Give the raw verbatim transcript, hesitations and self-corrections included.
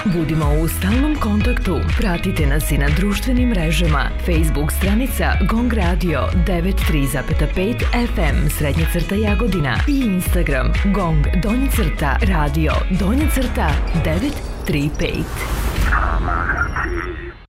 Budimo u stalnom kontaktu. Pratite nas i na društvenim mrežama. Facebook stranica Gong Radio devet tri pet F M srednja crta Jagodina i Instagram Gong donja crta radio donja crta devet tri pet.